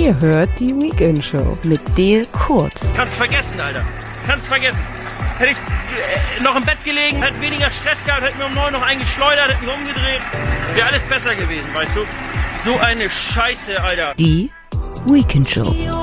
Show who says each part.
Speaker 1: Ihr hört die Weekend Show mit Dale Kurz.
Speaker 2: Kannst vergessen, Alter. Kannst vergessen. Hätte ich noch im Bett gelegen, hätte weniger Stress gehabt, hätte mir um 9 noch eingeschleudert, hätte mich umgedreht. Wäre alles besser gewesen, weißt du? So eine Scheiße, Alter.
Speaker 1: Die Weekend Show.